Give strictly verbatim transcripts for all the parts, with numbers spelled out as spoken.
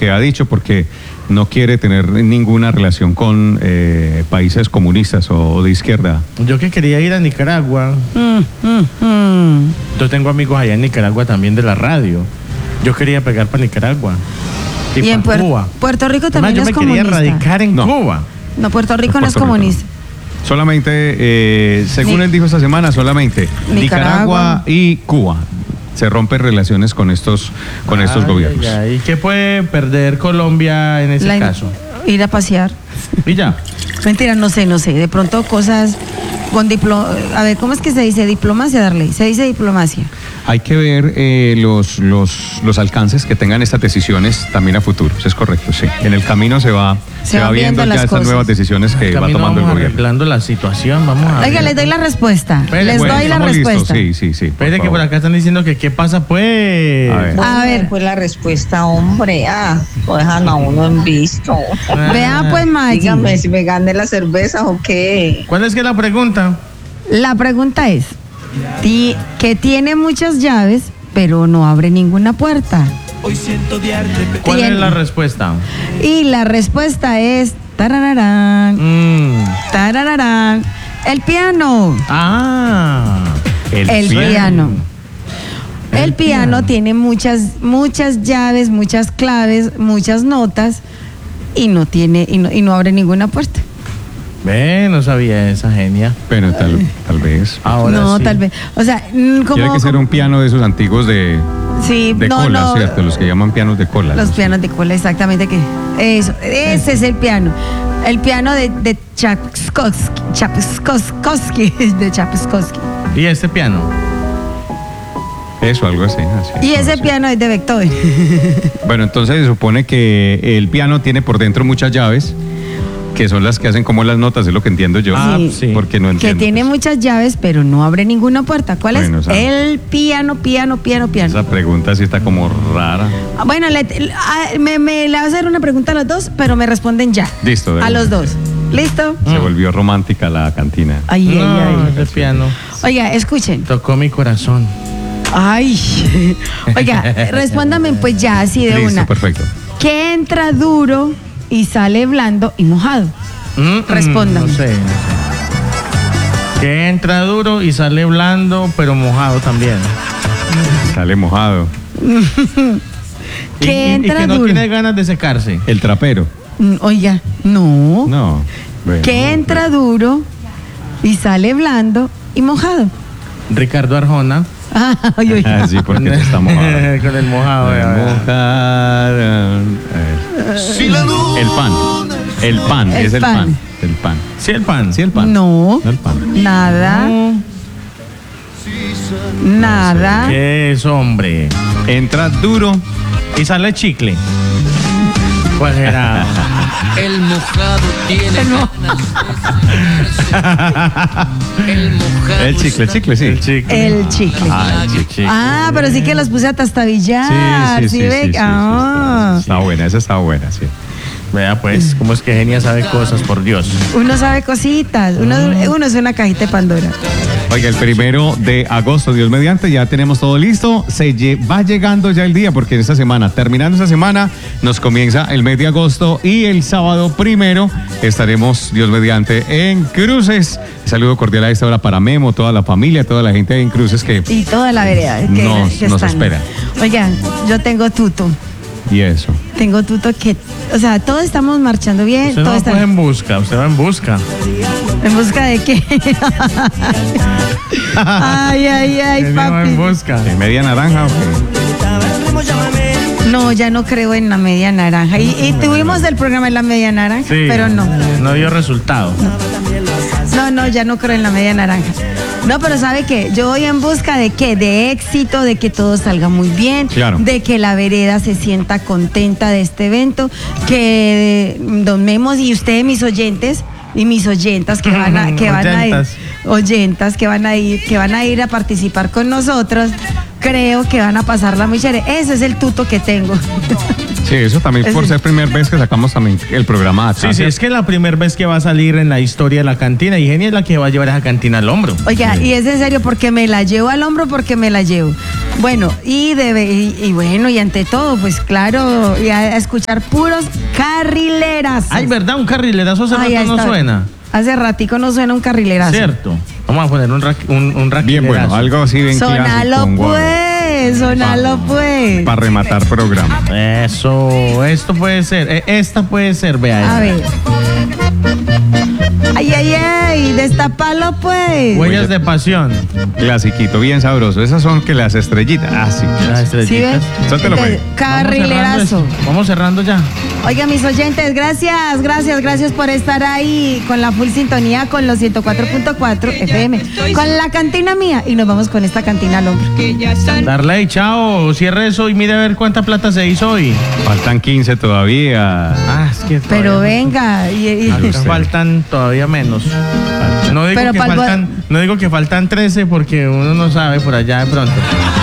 que ha dicho, porque no quiere tener ninguna relación con eh, países comunistas o de izquierda. Yo que quería ir a Nicaragua. Mm, mm, mm. Yo tengo amigos allá en Nicaragua también de la radio. Yo quería pegar para Nicaragua. Y, y en Puer Cuba. Puerto Rico también Además, es yo me comunista. quería radicar en no. Cuba. No, Puerto Rico no es comunista. No. Solamente, eh, según Ni él dijo esta semana, solamente Nicaragua, Nicaragua y Cuba. Se rompen relaciones con estos, con ay, estos gobiernos. Ay, ay. ¿Qué puede perder Colombia en ese La, caso? Ir a pasear. ¿Y ya? Mentira, no sé, no sé. De pronto cosas con diplo... A ver, ¿cómo es que se dice? Diplomacia, Darley. Se dice diplomacia. Hay que ver eh, los, los, los alcances que tengan estas decisiones también a futuro. Es correcto, sí. En el camino se va, se se va viendo ya estas nuevas decisiones que va tomando vamos el gobierno. Arreglando la situación, vamos a Oiga, les doy la respuesta. Pere, les bueno, doy la respuesta. Listos. Sí, sí, sí. Espere que por acá están diciendo que qué pasa, pues. A ver. Bueno, a ver. Pues la respuesta, hombre. Ah, lo dejan a uno en visto. Ah. Vea, pues, Maggi. Dígame si me gané la cerveza o qué. ¿Cuál es que la pregunta? La pregunta es, que tiene muchas llaves, pero no abre ninguna puerta. ¿Cuál tiene, es la respuesta? Y la respuesta es tarararán, mm. tarararán, el piano. Ah, el, el piano. piano. El, el piano, piano tiene muchas, muchas llaves, muchas claves, muchas notas y no tiene y no, y no abre ninguna puerta. Ve, no sabía esa genia. Pero tal, tal vez. Ahora no, sí. tal vez. O sea, como tiene que ser un piano de esos antiguos de, sí, de no, cola, no, ¿cierto? Los que llaman pianos de cola. Los pianos de cola, exactamente. Que eso, ese es el piano. El piano de, de Tchaikovsky, Tchaikovsky, de Tchaikovsky. ¿Y este piano? Eso, algo así. así y ese así. Piano es de Beethoven. Bueno, entonces se supone que el piano tiene por dentro muchas llaves, que son las que hacen como las notas, es lo que entiendo yo. Ah, sí. Porque no entiendo. Que tiene pues. muchas llaves, pero no abre ninguna puerta. ¿Cuál bueno, es? O sea, el piano, piano, piano, piano. Esa pregunta sí está como rara. Bueno, le, a, me, me le voy a hacer una pregunta a los dos, pero me responden ya. Listo. A los dos. ¿Listo? Se volvió romántica la cantina. Ay, no, ay, ay. El piano. Oiga, escuchen. Tocó mi corazón. Ay. Oiga, respóndame pues ya así de Listo, una. Perfecto. ¿Qué entra duro y sale blando y mojado? Mm, Respondan. No sé, no sé. Que entra duro y sale blando, pero mojado también. Sale mojado. ¿Qué y, entra y que no duro? tiene ganas de secarse. El trapero. Oiga, no. No. Bueno, ¿qué entra no. duro y sale blando y mojado? Ricardo Arjona. Ay, oye. Ah, sí, porque está mojado. Con el mojado. Mojado. El pan. El pan, el es el pan. pan. El pan. Sí, el pan. Sí, el pan. No. El pan. Nada. No. Nada. No sé. ¿Qué es, hombre? Entra duro y sale chicle. ¿Cuál era? El mojado tiene no. El mojado. El chicle, el chicle, sí. El chicle. El chicle. Ah, el chicle. Ah, pero sí que los puse a tastabillar. Sí, sí, sí. ¿Sí, sí, sí, ah. sí, está buena, esa está buena, sí. Vea, pues, cómo es que Genia sabe cosas, por Dios. Uno sabe cositas. Uno, mm. uno es una cajita de Pandora. Oiga, el primero de agosto, Dios mediante, ya tenemos todo listo. Se lle- va llegando ya el día, porque esta semana, terminando esta semana, nos comienza el mes de agosto y el sábado primero estaremos, Dios mediante, en Cruces. Saludo cordial a esta hora para Memo, toda la familia, toda la gente en Cruces que y toda la vereda que, nos, que nos están. espera. Oigan, yo tengo tuto. Y eso. Tengo tuto que, o sea, todos estamos marchando bien. Usted no todos va están en busca, usted va en busca. ¿En busca de qué? Ay, ay, ay, Usted va papi. en busca. ¿En media naranja o qué? No, ya no creo en la media naranja. Y, y tuvimos el programa en la media naranja, Sí, pero no. No dio resultado. No, no, ya no creo en la media naranja. No, pero ¿sabe qué? Yo voy en busca de qué, de éxito, de que todo salga muy bien, claro. de que la vereda se sienta contenta de este evento, que don Memos y ustedes, mis oyentes y mis oyentas que van a, que van a ir, oyentas que van a ir, que van a ir a participar con nosotros, creo que van a pasarla muy chévere. Ese es el tuto que tengo. Sí, eso también por Es- ser primera vez que sacamos también el programa acá. Sí, sí, es que es la primera vez que va a salir en la historia de la cantina y Genia es la que va a llevar esa cantina al hombro. Oiga, y es en serio porque me la llevo al hombro, porque me la llevo. Bueno, y, debe, y, y bueno, y ante todo, pues claro, y a, a escuchar puros carrileras. Ay, ¿verdad? Un carrilerazo hace Ay, rato no está. suena. Hace ratico no suena un carrilerazo. Cierto. Vamos a poner un, ra un, un Bien bueno, raquilerazo. algo así bien Sonalo pues, sonalo pues. Para rematar programa. Eso, esto puede ser, eh, esta puede ser, vea. A ver. Ay, ay, ay, destapalo pues. Huellas de pasión. Clasiquito, bien sabroso. Esas son que las estrellitas. Ah, sí. Las ¿Sí ves? estrellitas. Suéltelo, pues. Entonces, carrilerazo. Vamos cerrando esto. Vamos cerrando ya. Oiga, mis oyentes, gracias, gracias, gracias por estar ahí con la full sintonía, con los ciento cuatro punto cuatro F M, con la cantina mía. Y nos vamos con esta cantina al hombro. Darley, chao. Cierre eso y mire a ver cuánta plata se hizo hoy. Faltan quince todavía. Ah, es que Pero todavía- venga, y, y- Ah, usted. faltan todavía menos. No digo, Pero que pa'l bo- faltan, no digo que faltan trece porque uno no sabe por allá de pronto.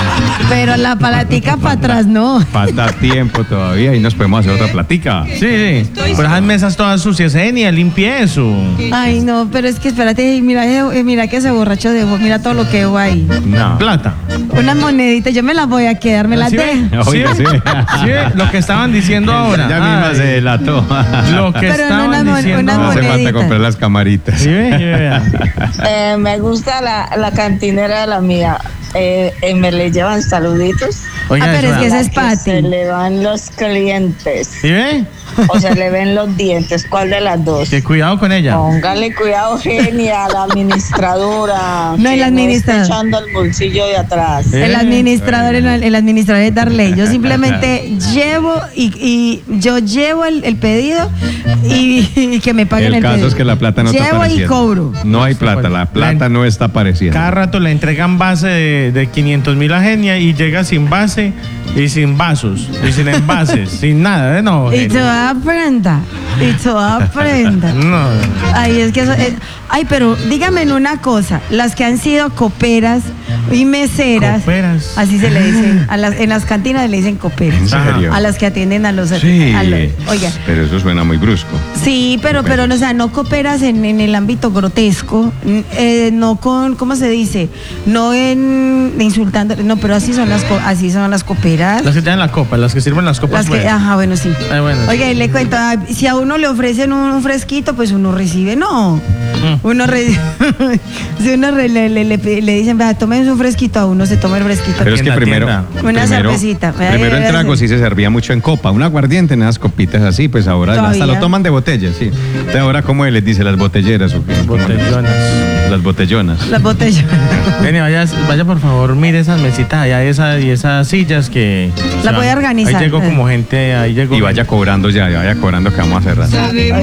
pero la palatica para atrás no. Falta tiempo todavía y nos podemos hacer otra platica. Sí, sí. Por esas mesas todas sucias, Genia, limpie eso. Ay, no, pero es que espérate, mira, eh, mira que ese borracho dejó, mira todo lo que dejó ahí. No. Plata. Unas moneditas, yo me las voy a quedar, me las ¿Sí ve? dejo. Oye, ¿Sí sí. ve? ¿Sí ve? Lo que estaban diciendo ahora. Ya misma Ay, se delató. Lo que Pero no estaban unas mon- diciendo unas No ahora. hace falta moneditas. comprar las camaritas. ¿Sí ve? Sí ve. Eh, me gusta la, la cantinera de la mía. Eh, eh, me le llevan saluditos. Oiga, Ah, pero eso, es que vea. esa es La que se Pati. le van los clientes. ¿Sí ve? O se le ven los dientes. ¿Cuál de las dos? Que cuidado con ella. Póngale cuidado, Genia, la administradora. No, el que administrador. está echando el bolsillo de atrás. Eh. El administrador, el, el administrador es Darley. Yo simplemente llevo y, y yo llevo el, el pedido y, y que me paguen el, El caso pedido. es que la plata no está Llevo apareciendo. y cobro. No hay plata, la plata no está apareciendo. Cada rato le entregan base de, de quinientos mil a Genia y llega sin base y sin vasos y sin envases, sin nada, ¿eh? No, Y Genia. toda prenda. Y toda prenda. No. Ay, es que eso es- ay, pero dígame en una cosa, las que han sido coperas y meseras, Coperas. así se le dice, a las, en las cantinas le dicen coperas. ¿En serio? A las que atienden a los Sí. a los- oiga, Pero eso suena muy brusco. sí, pero, pero, no, o sea, no cooperas en, en el ámbito grotesco, n- eh, no con, ¿cómo se dice? No en insultando, no, pero así son las, co- así son las coperas. Las que tienen la copa, las que sirven las copas. Las que, fuera. ajá, bueno, sí. Ay, bueno. Oiga, y le cuento, ah, si a uno le ofrecen un, un fresquito, pues uno recibe, no. Uno re- si uno re- le, le, le, le dicen, vea, tomen un fresquito, a uno se toma el fresquito. Pero es en que la primero, tienda. Una primero, cervecita. primero el Ay, trago ay, sí se servía mucho en copa, un aguardiente en esas copitas así, pues ahora hasta Todavía. lo toman de botella, sí. Entonces ahora, ¿cómo les dice? Las botelleras o qué? Botellonas. Las botellonas. Las botellas. Genia, vaya, vaya por favor, mire esas mesitas allá esa, y esas sillas que... Las voy a organizar. Ahí llegó como gente, ahí llegó Y vaya cobrando ya, ya vaya cobrando que vamos a cerrar.